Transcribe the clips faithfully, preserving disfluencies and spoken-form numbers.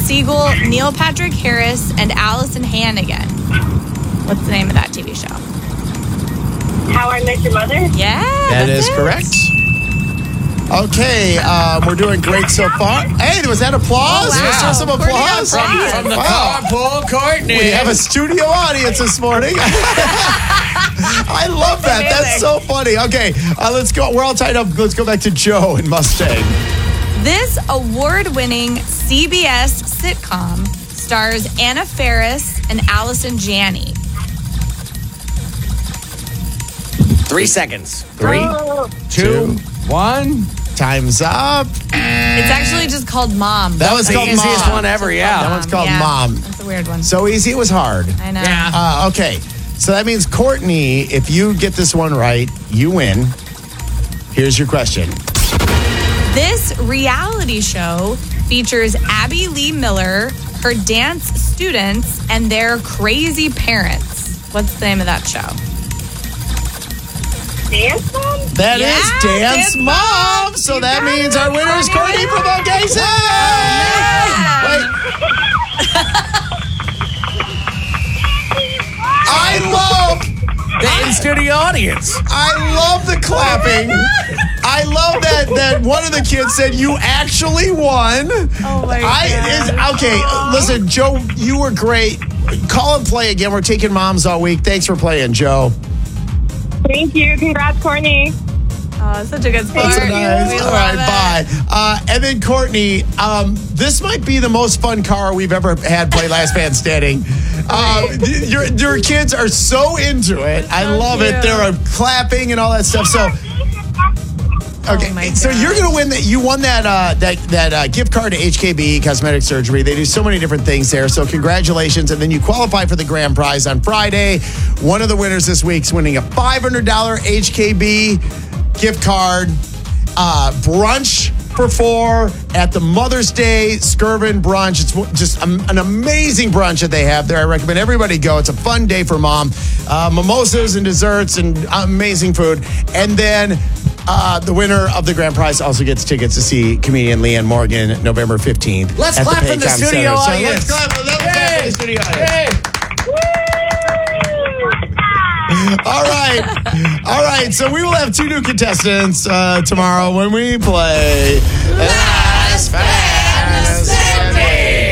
Siegel, Neil Patrick Harris, and Allison Hannigan. What's the name of that T V show? How I Met Your Mother? Yeah, That that's is it. correct. Okay, um, we're doing great so far. Hey, was that applause? Oh, wow. Was there some Pretty applause? applause. From the Wow. carpool, Courtney. We have a studio audience this morning. I love that. Amazing. That's so funny. Okay, uh, let's go. We're all tied up. Let's go back to Joe in Mustang. This award-winning C B S sitcom stars Anna Faris and Allison Janney. Three seconds. Three, Oh, two, one. Time's up. It's actually just called Mom. That was The called easiest Mom. one ever, yeah. That one's called Yeah, Mom. That's a weird one. So easy, it was hard. I know. Yeah. Uh, okay, so that means Courtney, if you get this one right, you win. Here's your question. This reality show features Abby Lee Miller, her dance students, and their crazy parents. What's the name of that show? Dance Mom? That Yeah, is Dance, Dance Mom. Mom. So You that got means it. our winner is Courtney from O K C. Wait. I love, The in-studio audience. I love the clapping. I love that that one of the kids said you actually won. Oh my I God. is okay. Listen, Joe, you were great. Call and play again. We're taking moms all week. Thanks for playing, Joe. Thank you. Congrats, Courtney. Oh, such a good sport. That's a nice. We All love right, it. bye. Uh, and then Courtney, um, this might be the most fun car we've ever had play Last Man Standing. Uh, your your kids are so into it. I so love it. cute. They're uh, clapping and all that stuff. So. Okay, Oh my so God. you're gonna win that. You won that uh, that that uh, gift card to H K B Cosmetic Surgery. They do so many different things there. So congratulations, and then you qualify for the grand prize on Friday. One of the winners this week's winning a five hundred dollars H K B gift card, uh, brunch for four at the Mother's Day Skirvin Brunch. It's just um, an amazing brunch that they have there. I recommend everybody go. It's a fun day for mom. Uh, mimosas and desserts and amazing food, and then. Uh, the winner of the grand prize also gets tickets to see comedian Leanne Morgan November fifteenth. Let's at clap the for the Paycom studio Center. audience. So let's clap, let's clap for the studio audience. All right. All right. So we will have two new contestants uh, tomorrow when we play Last Man Standing.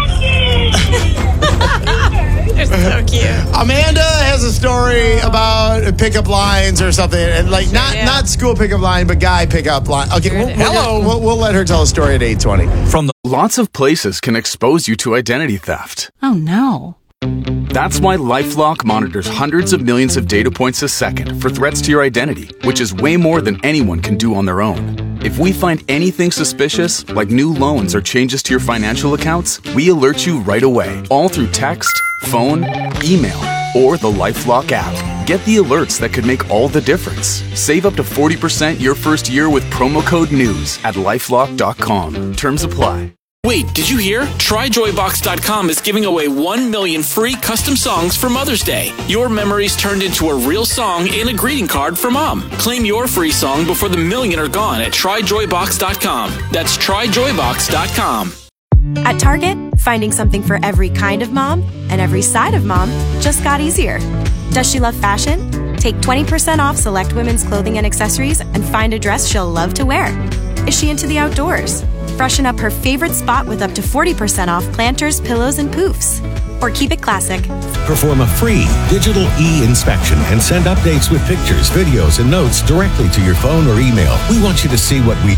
They're so cute. Amanda has a story about pickup lines or something, and like not do. not school pickup line, but guy pickup line. Okay, Sure we'll, do. we'll, Hello. We'll, we'll let her tell a story at eight twenty. From the lots of places can expose you to identity theft. Oh no. That's why LifeLock monitors hundreds of millions of data points a second for threats to your identity, which is way more than anyone can do on their own. If we find anything suspicious, like new loans or changes to your financial accounts, we alert you right away, all through text, phone, email, or the LifeLock app. Get the alerts that could make all the difference. Save up to forty percent your first year with promo code NEWS at lifelock dot com. Terms apply. Wait, did you hear? Try Joy Box dot com is giving away one million free custom songs for Mother's Day. Your memories turned into a real song and a greeting card for Mom. Claim your free song before the million are gone at Try Joy Box dot com. That's Try Joy Box dot com. At Target, finding something for every kind of mom and every side of mom just got easier. Does she love fashion? Take twenty percent off select women's clothing and accessories and find a dress she'll love to wear. Is she into the outdoors? Freshen up her favorite spot with up to forty percent off planters, pillows, and poofs. Or keep it classic. Perform a free digital e-inspection and send updates with pictures, videos, and notes directly to your phone or email. We want you to see what we